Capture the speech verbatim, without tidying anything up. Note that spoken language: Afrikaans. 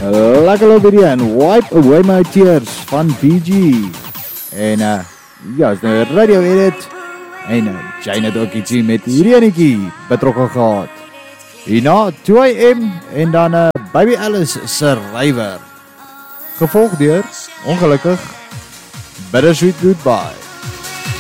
Lekker loop hierdie en Wipe Away My Tears van B G. En uh, ja, is nou radio edit. En uh, Jane het ook ietsie met hierdie enetjie betrokken gehad. Hierna two A M en dan uh, Baby Alice Survivor. Gevolg deur, ongelukkig, Bittersweet Goodbye.